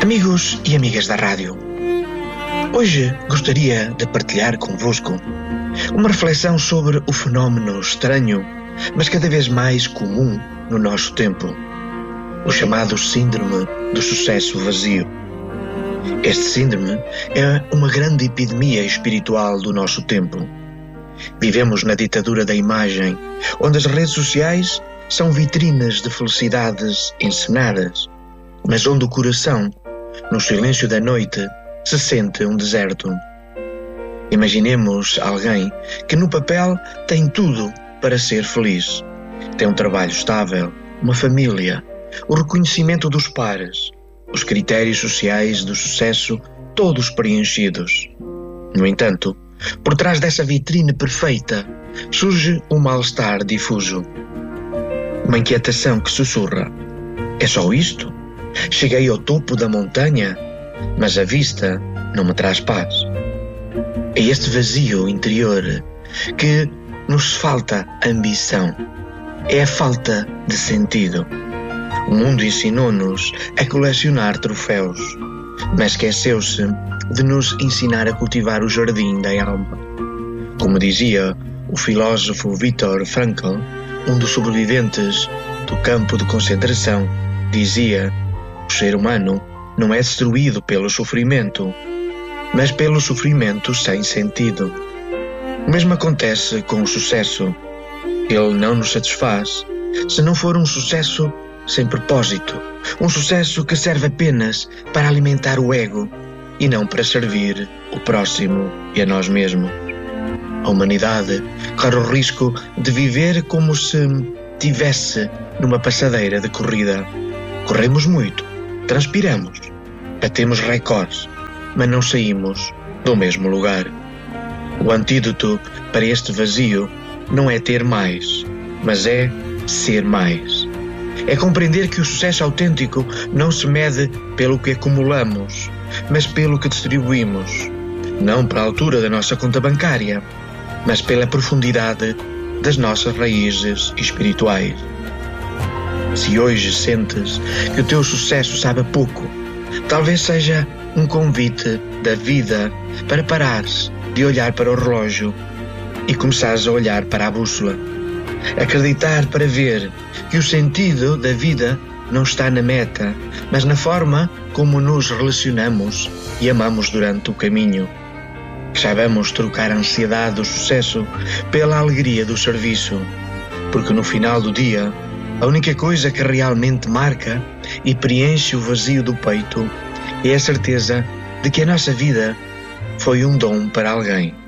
Amigos e amigas da rádio, hoje gostaria de partilhar convosco uma reflexão sobre o fenómeno estranho, mas cada vez mais comum no nosso tempo, o chamado síndrome do sucesso vazio. Este síndrome é uma grande epidemia espiritual do nosso tempo. Vivemos na ditadura da imagem, onde as redes sociais são vitrinas de felicidades encenadas, mas onde o coração, no silêncio da noite, se sente um deserto. Imaginemos alguém que no papel tem tudo para ser feliz. Tem um trabalho estável, uma família, o reconhecimento dos pares, os critérios sociais do sucesso todos preenchidos. No entanto, por trás dessa vitrine perfeita, surge um mal-estar difuso. Uma inquietação que sussurra: é só isto? Cheguei ao topo da montanha, mas a vista não me traz paz. É este vazio interior que nos falta ambição. É a falta de sentido. O mundo ensinou-nos a colecionar troféus, mas esqueceu-se de nos ensinar a cultivar o jardim da alma. Como dizia o filósofo Viktor Frankl, um dos sobreviventes do campo de concentração, dizia: o ser humano não é destruído pelo sofrimento, mas pelo sofrimento sem sentido. O mesmo acontece com o sucesso. Ele não nos satisfaz se não for um sucesso sem propósito, um sucesso que serve apenas para alimentar o ego e não para servir o próximo e a nós mesmos. A humanidade corre o risco de viver como se estivesse numa passadeira de corrida. Corremos muito, transpiramos, batemos recordes, mas não saímos do mesmo lugar. O antídoto para este vazio não é ter mais, mas é ser mais. É compreender que o sucesso autêntico não se mede pelo que acumulamos, mas pelo que distribuímos, não pela altura da nossa conta bancária, mas pela profundidade das nossas raízes espirituais. Se hoje sentes que o teu sucesso sabe pouco, talvez seja um convite da vida para parares de olhar para o relógio e começares a olhar para a bússola. Acreditar para ver que o sentido da vida não está na meta, mas na forma como nos relacionamos e amamos durante o caminho. Que saibamos trocar a ansiedade do sucesso pela alegria do serviço, porque no final do dia, a única coisa que realmente marca e preenche o vazio do peito é a certeza de que a nossa vida foi um dom para alguém.